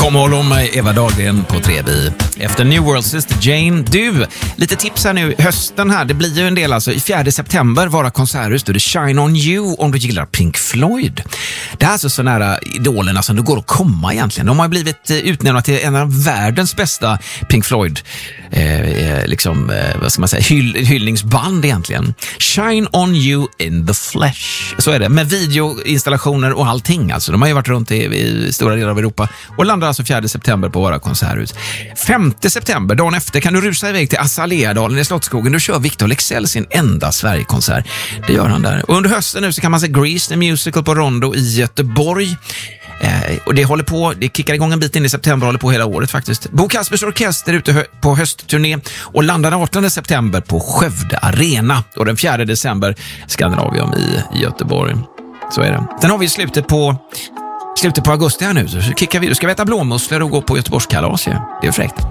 Kom håll om mig, Eva Dahlgren på 3B. Efter New World Sister Jane. Du, lite tips här nu. Hösten här, det blir ju en del alltså. I 4 september Vara konserthus. Då är det Shine On You om du gillar Pink Floyd. Det är alltså så nära idolerna som det går att komma egentligen. De har blivit utnämnda till en av världens bästa Pink Floyd vad ska man säga, hyllningsband egentligen. Shine On You in the Flesh. Så är det, med videoinstallationer och allting alltså. De har ju varit runt i stora delar av Europa och landar alltså 4 september på Vara konserthus. 5 september, dagen efter, kan du rusa iväg till Azaleadalen i Slottsskogen. Då kör Victor Leksell sin enda Sverigekonsert. Det gör han där. Och under hösten nu så kan man se Grease, the musical på Rondo i Göteborg. Och det kickar igång en bit in i september och håller på hela året faktiskt. Bo Kaspers Orkester ute på höstturné och landar den 18 september på Skövde Arena. Och den 4 december Skandinavium i Göteborg. Så är det. Sen har vi slutet på augusti här nu. Så kickar vi. Då ska vi äta blåmusslor och gå på Göteborgskalas. Det är fräckt.